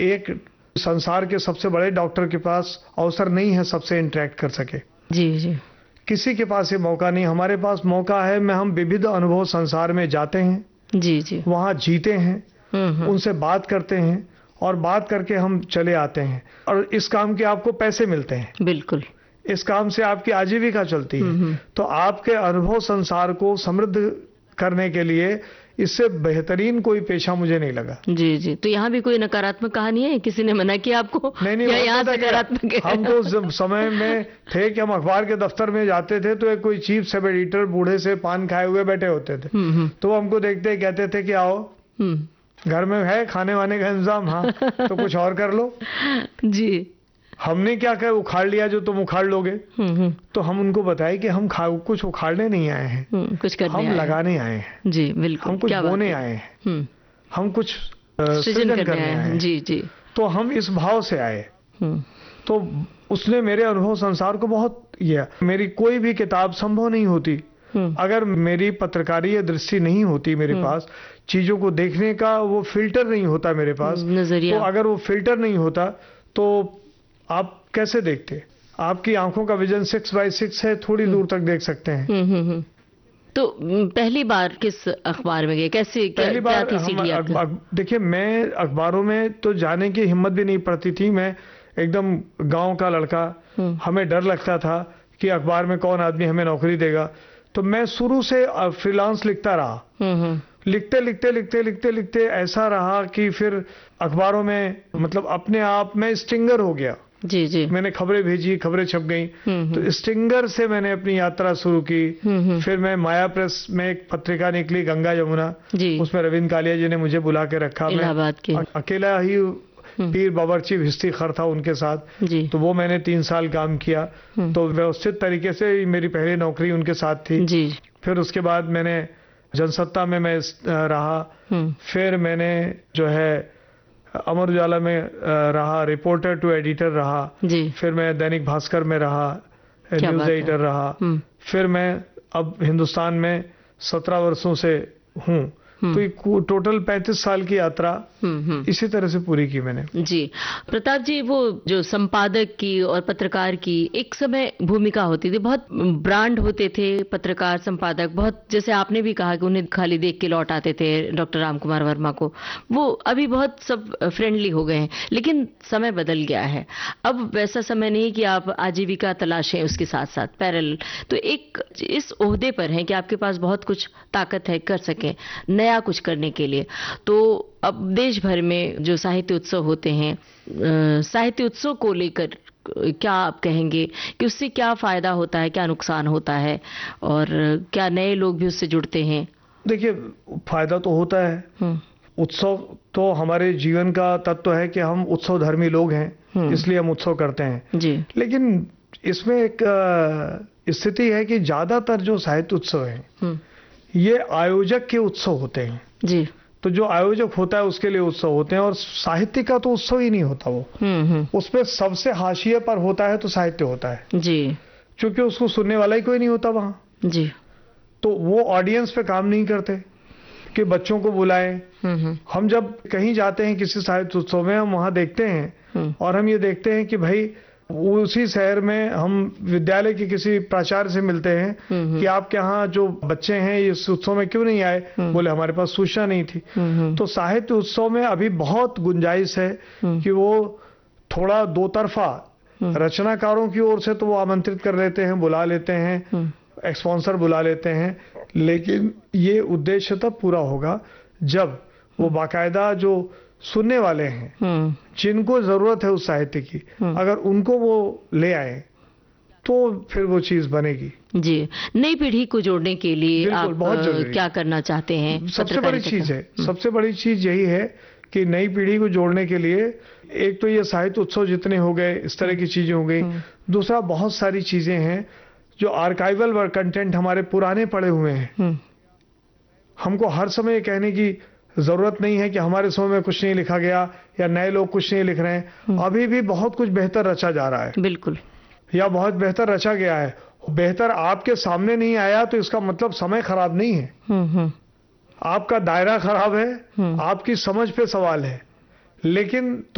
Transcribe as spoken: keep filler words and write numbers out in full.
एक संसार के सबसे बड़े डॉक्टर के पास अवसर नहीं है सबसे इंटरेक्ट कर सके। जी जी। किसी के पास ये मौका नहीं, हमारे पास मौका है। मैं हम विविध अनुभव संसार में जाते हैं, जी जी, वहाँ जीते हैं, उनसे बात करते हैं और बात करके हम चले आते हैं। और इस काम के आपको पैसे मिलते हैं, बिल्कुल, इस काम से आपकी आजीविका चलती है। तो आपके अनुभव संसार को समृद्ध करने के लिए इससे बेहतरीन कोई पेशा मुझे नहीं लगा। जी जी। तो यहाँ भी कोई नकारात्मक कहानी है, किसी ने मना किया आपको? नहीं नहीं, या यहाँ सकारात्मक है? हम तो उस समय में थे कि हम अखबार के दफ्तर में जाते थे तो एक कोई चीफ सब एडिटर बूढ़े से पान खाए हुए बैठे होते थे, तो वो हमको देखते कहते थे कि आओ घर में है खाने वाने का इंतजाम, हाँ तो कुछ और कर लो। जी। हमने क्या कहा, उखाड़ लिया जो तुम उखाड़ लोगे। तो हम उनको बताए कि हम कुछ उखाड़ने नहीं आए हैं, कुछ करने हम लगाने आए हैं। जी बिल्कुल, हम कुछ बोने आए हैं, हम कुछ सृजन करने आए हैं। जी जी। तो हम इस भाव से आए। तो उसने मेरे अनुभव संसार को बहुत किया। मेरी कोई भी किताब संभव नहीं होती अगर मेरी पत्रकारीय दृष्टि नहीं होती मेरे पास, चीजों को देखने का वो फिल्टर नहीं होता मेरे पास। नजरिया। तो अगर वो फिल्टर नहीं होता तो आप कैसे देखते? आपकी आंखों का विजन सिक्स बाई सिक्स है, थोड़ी दूर तक देख सकते हैं। हुँ, हुँ, हुँ। तो पहली बार किस अखबार में गए, कैसे पहली क्या, बार क्या हम देखिए, मैं अखबारों में तो जाने की हिम्मत भी नहीं पड़ती थी। मैं एकदम गांव का लड़का, हमें डर लगता था कि अखबार में कौन आदमी हमें नौकरी देगा। तो मैं शुरू से फ्रीलांस लिखता रहा, लिखते लिखते लिखते लिखते लिखते ऐसा रहा कि फिर अखबारों में मतलब अपने आप में स्टिंगर हो गया। जी जी। मैंने खबरें भेजी, खबरें छप गई, तो स्टिंगर से मैंने अपनी यात्रा शुरू की। फिर मैं माया प्रेस में एक पत्रिका निकली, गंगा यमुना, उसमें रविंद्र कालिया जी ने मुझे बुला के रखा। इलाहाबाद के अकेला ही पीर बावर्ची भिस्ती खर था उनके साथ, तो वो मैंने तीन साल काम किया। तो व्यवस्थित तरीके से मेरी पहली नौकरी उनके साथ थी। जी। फिर उसके बाद मैंने जनसत्ता में मैं रहा, फिर मैंने जो है अमर उजाला में रहा, रिपोर्टर टू एडिटर रहा। जी। फिर मैं दैनिक भास्कर में रहा, न्यूज एडिटर रहा। फिर मैं अब हिंदुस्तान में सत्रह वर्षों से हूँ। तो ये टोटल पैंतीस साल की यात्रा इसी तरह से पूरी की मैंने। जी प्रताप जी, वो जो संपादक की और पत्रकार की एक समय भूमिका होती थी, बहुत ब्रांड होते थे पत्रकार संपादक, बहुत जैसे आपने भी कहा कि उन्हें खाली देख के लौट आते थे डॉक्टर राम कुमार वर्मा को। वो अभी बहुत सब फ्रेंडली हो गए हैं, लेकिन समय बदल गया है। अब वैसा समय नहीं कि आप आजीविका तलाशें उसके साथ साथ पैरेलल। तो एक इस ओहदे पर है कि आपके पास बहुत कुछ ताकत है, कर सके नया कुछ करने के लिए। तो अब देश भर में जो साहित्य उत्सव होते हैं, साहित्य उत्सव को लेकर क्या आप कहेंगे कि उससे क्या फायदा होता है, क्या नुकसान होता है, और क्या नए लोग भी उससे जुड़ते हैं? देखिए, फायदा तो होता है। उत्सव तो हमारे जीवन का तत्व है कि हम उत्सव धर्मी लोग हैं, इसलिए हम उत्सव करते हैं जी। लेकिन इसमें एक स्थिति है कि ज्यादातर जो साहित्य उत्सव है ये आयोजक के उत्सव होते हैं जी। तो जो आयोजक होता है उसके लिए उत्सव होते हैं, और साहित्य का तो उत्सव ही नहीं होता। वो उसपे सबसे हाशिए पर होता है तो साहित्य होता है जी, क्योंकि उसको सुनने वाला ही कोई नहीं होता वहां जी। तो वो ऑडियंस पे काम नहीं करते कि बच्चों को बुलाएं। हम जब कहीं जाते हैं किसी साहित्य उत्सव में, हम वहां देखते हैं और हम ये देखते हैं कि भाई उसी शहर में हम विद्यालय के किसी प्राचार्य से मिलते हैं कि आपके यहाँ जो बच्चे हैं इस उत्सव में क्यों नहीं आए? बोले हमारे पास सूचना नहीं थी। तो साहित्य उत्सव में अभी बहुत गुंजाइश है कि वो थोड़ा दो तरफा, रचनाकारों की ओर से तो वो आमंत्रित कर लेते हैं, बुला लेते हैं, स्पॉन्सर बुला लेते हैं, लेकिन ये उद्देश्य तब पूरा होगा जब वो बाकायदा जो सुनने वाले हैं, जिनको जरूरत है उस साहित्य की, अगर उनको वो ले आए तो फिर वो चीज बनेगी जी। नई पीढ़ी को जोड़ने के लिए आप बहुत क्या करना चाहते हैं? सबसे बड़ी चीज है, सबसे बड़ी चीज यही है कि नई पीढ़ी को जोड़ने के लिए एक तो ये साहित्य उत्सव जितने हो गए, इस तरह की चीजें हो गई। दूसरा, बहुत सारी चीजें हैं जो आर्काइवल कंटेंट हमारे पुराने पड़े हुए हैं। हमको हर समय कहने की जरूरत नहीं है कि हमारे समय में कुछ नहीं लिखा गया या नए लोग कुछ नहीं लिख रहे हैं। अभी भी बहुत कुछ बेहतर रचा जा रहा है, बिल्कुल, या बहुत बेहतर रचा गया है। बेहतर आपके सामने नहीं आया तो इसका मतलब समय खराब नहीं है, आपका दायरा खराब है, आपकी समझ पे सवाल है। लेकिन